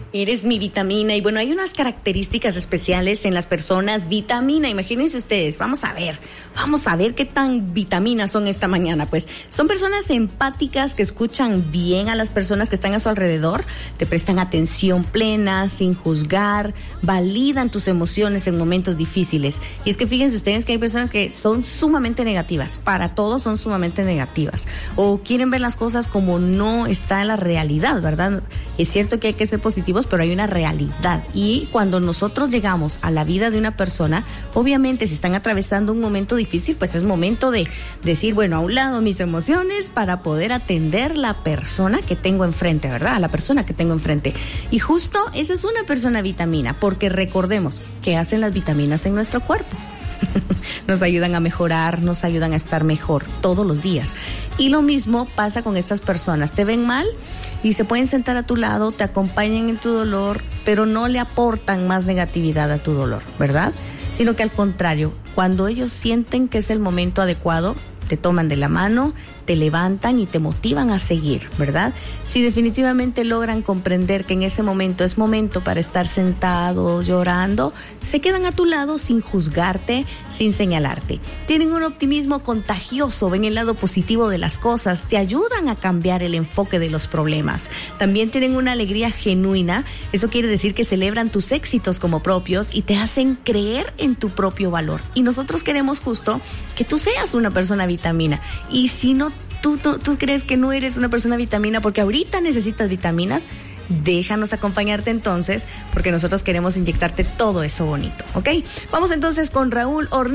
Eres mi vitamina. Y bueno, hay unas características especiales en las personas vitamina. Imagínense ustedes, vamos a ver qué tan vitaminas son esta mañana. Pues son personas empáticas que escuchan bien a las personas que están a su alrededor, te prestan atención plena, sin juzgar, validan tus emociones en momentos difíciles. Y es que fíjense ustedes que hay personas que son sumamente negativas, para todos son sumamente negativas, o quieren ver las cosas como no está en la realidad, ¿verdad? Es cierto que hay que ser positivos, pero hay una realidad. Y cuando nosotros llegamos a la vida de una persona, obviamente si están atravesando un momento difícil, pues es momento de decir, bueno, a un lado mis emociones para poder atender la persona que tengo enfrente, ¿verdad? A la persona que tengo enfrente. Y justo esa es una persona vitamina, porque recordemos que hacen las vitaminas en nuestro cuerpo. Nos ayudan a mejorar, nos ayudan a estar mejor todos los días. Y lo mismo pasa con estas personas. Te ven mal y se pueden sentar a tu lado, te acompañan en tu dolor, pero no le aportan más negatividad a tu dolor, ¿verdad? Sino que al contrario, cuando ellos sienten que es el momento adecuado, te toman de la mano, te levantan y te motivan a seguir, ¿verdad? Si definitivamente logran comprender que en ese momento es momento para estar sentado, llorando, se quedan a tu lado sin juzgarte, sin señalarte. Tienen un optimismo contagioso, ven el lado positivo de las cosas, te ayudan a cambiar el enfoque de los problemas. También tienen una alegría genuina, eso quiere decir que celebran tus éxitos como propios y te hacen creer en tu propio valor. Y nosotros queremos justo que tú seas una persona vitamina. Y si no, tú crees que no eres una persona vitamina porque ahorita necesitas vitaminas, déjanos acompañarte entonces, porque nosotros queremos inyectarte todo eso bonito, ¿ok? Vamos entonces con Raúl Ornelas.